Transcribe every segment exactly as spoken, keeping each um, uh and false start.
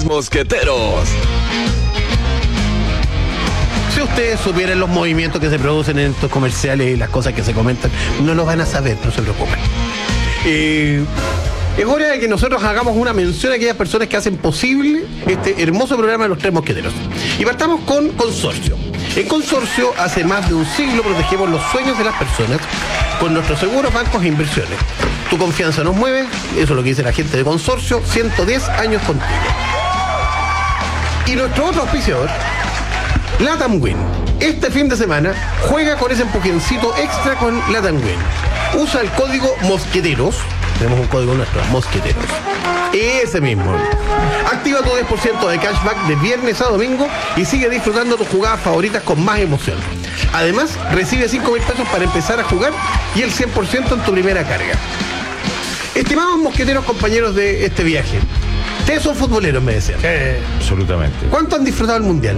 mosqueteros. Si ustedes supieran los movimientos que se producen en estos comerciales y las cosas que se comentan, no lo van a saber, no se preocupen. Eh, es hora de que nosotros hagamos una mención a aquellas personas que hacen posible este hermoso programa de los Tres Mosqueteros. Y partamos con Consorcio. En Consorcio, hace más de un siglo protegemos los sueños de las personas con nuestros seguros, bancos e inversiones. Tu confianza nos mueve, eso es lo que dice la gente de Consorcio, ciento diez años contigo. Y nuestro otro auspiciador, Latam Win. Este fin de semana juega con ese empujoncito extra con Latam Win. Usa el código Mosqueteros. Tenemos un código nuestro, Mosqueteros. Ese mismo. Activa tu diez por ciento de cashback de viernes a domingo y sigue disfrutando tus jugadas favoritas con más emoción. Además, recibe cinco mil pesos para empezar a jugar y el cien por ciento en tu primera carga. Estimados mosqueteros, compañeros de este viaje, ustedes son futboleros, me decían. Sí, absolutamente. ¿Cuánto han disfrutado el Mundial?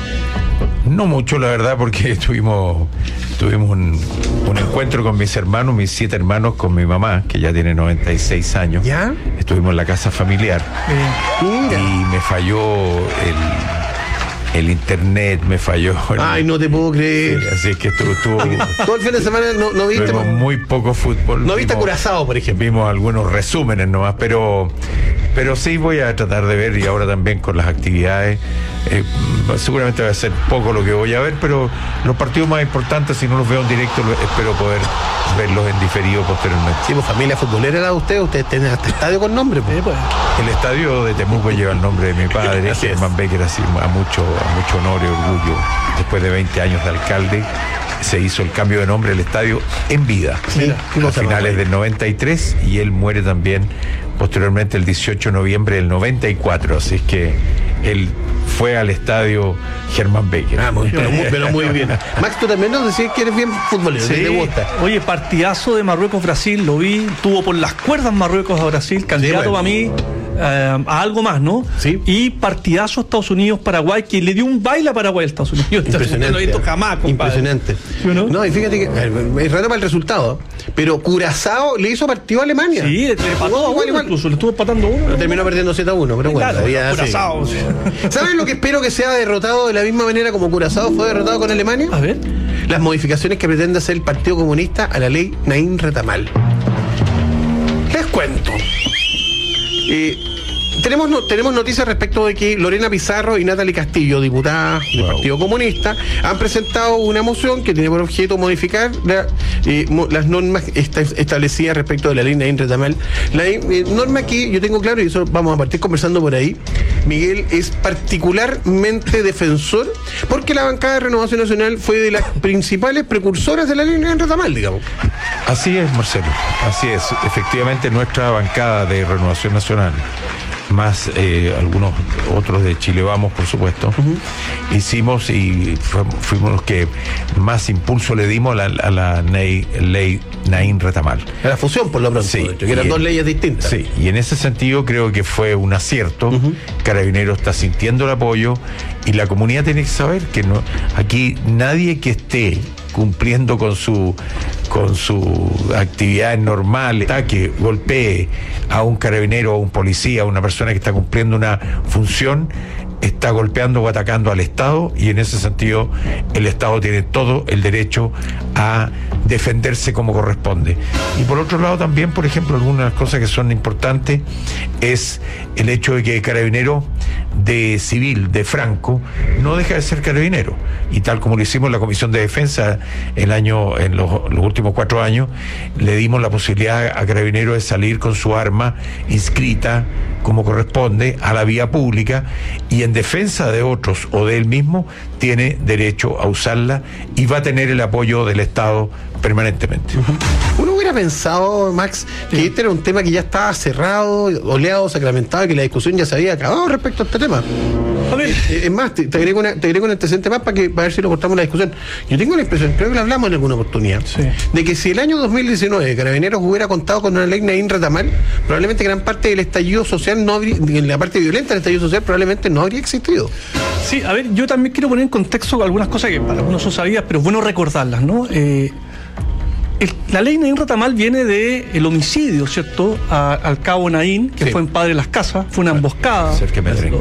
No mucho, la verdad, porque tuvimos, tuvimos un, un encuentro con mis hermanos, mis siete hermanos, con mi mamá, que ya tiene noventa y seis años. ¿Ya? Estuvimos en la casa familiar. Mira. Y me falló el, el internet, me falló. El, Ay, no te puedo creer. Sí, así es que estuvo... estuvo Todo el fin de semana no, no viste... vimos muy poco fútbol. No viste vimos, Curazao, por ejemplo. Vimos algunos resúmenes nomás, pero... Pero sí voy a tratar de ver, y ahora también con las actividades, eh, seguramente va a ser poco lo que voy a ver, pero los partidos más importantes, si no los veo en directo, espero poder verlos en diferido posteriormente. Sí, pues familia futbolera la de ustedes, ustedes tienen hasta estadio con nombre. Pues. Eh, pues. El estadio de Temuco lleva el nombre de mi padre, Germán Becker, así a mucho, a mucho honor y orgullo. Después de veinte años de alcalde, se hizo el cambio de nombre del estadio en vida, sí, a finales del noventa y tres, y él muere también posteriormente el dieciocho de noviembre del noventa y cuatro, así es que él fue al estadio Germán Becker. Ah, muy, pero, muy, pero muy bien. Max, tú también nos decías que eres bien futbolero, sí. ¿Te gusta? Oye, partidazo de Marruecos-Brasil, lo vi, tuvo por las cuerdas Marruecos a Brasil, candidato sí, bueno. a mí eh, a algo más, ¿no? Sí. Y partidazo a Estados Unidos-Paraguay, que le dio un baile a Paraguay a Estados Unidos. Impresionante. No lo he visto jamás, compadre. Impresionante. ¿Sí, no? No, y fíjate que es raro para el resultado, pero Curazao le hizo partido a Alemania. Sí, le empató uno, incluso, le estuvo empatando uno. Pero terminó perdiendo siete a uno, pero bueno, claro, había Curazao. Sí. ¿Sabes lo que espero que sea derrotado de la misma manera como Curazao fue derrotado con Alemania? A ver. Las modificaciones que pretende hacer el Partido Comunista a la ley Naín Retamal. Les cuento. Eh, Tenemos, no, tenemos noticias respecto de que Lorena Pizarro y Natalie Castillo, diputadas del wow. Partido Comunista, han presentado una moción que tiene por objeto modificar la, eh, mo, las normas esta, establecidas respecto de la ley Naín Retamal. La eh, norma que yo tengo claro, y eso vamos a partir conversando por ahí, Miguel es particularmente defensor, porque la bancada de Renovación Nacional fue de las principales precursoras de la ley Naín Retamal, digamos. Así es, Marcelo, así es. Efectivamente, nuestra bancada de Renovación Nacional, más eh, algunos otros de Chile Vamos, por supuesto, uh-huh. hicimos y fuimos los que más impulso le dimos a la, a la ley, ley Naín Retamal. A la fusión, por lo pronto, sí, hecho, que eran en, dos leyes distintas. Sí, y en ese sentido creo que fue un acierto. Uh-huh. Carabineros está sintiendo el apoyo y la comunidad tiene que saber que no, aquí nadie que esté cumpliendo con su con sus actividades normales, que golpee a un carabinero, a un policía, a una persona que está cumpliendo una función, está golpeando o atacando al Estado, y en ese sentido el Estado tiene todo el derecho a defenderse como corresponde. Y por otro lado también, por ejemplo, algunas de las cosas que son importantes es el hecho de que el carabinero de civil, de Franco, no deja de ser carabinero, y tal como lo hicimos en la Comisión de Defensa el año, en los, los últimos cuatro años, le dimos la posibilidad a carabinero de salir con su arma inscrita como corresponde a la vía pública, y en defensa de otros o de él mismo tiene derecho a usarla y va a tener el apoyo del Estado permanentemente. Uh-huh. Uno hubiera pensado, Max, que sí. este era un tema que ya estaba cerrado, oleado, sacramentado, que la discusión ya se había acabado respecto a este tema. A ver, es más, te, te, agrego una, te agrego un antecedente más para que para ver si lo cortamos la discusión. Yo tengo la impresión, creo que lo hablamos en alguna oportunidad, sí. de que si el año dos mil diecinueve Carabineros hubiera contado con una ley Naín Retamal, probablemente gran parte del estallido social no habría, en la parte violenta del estallido social probablemente no habría existido. Sí, a ver, yo también quiero poner en contexto algunas cosas que para algunos son sabidas, pero es bueno recordarlas, ¿no? Eh, el, la ley Naín Retamal viene de el homicidio, ¿cierto? A, al cabo Naín, que sí. fue en Padre Las Casas, fue una emboscada.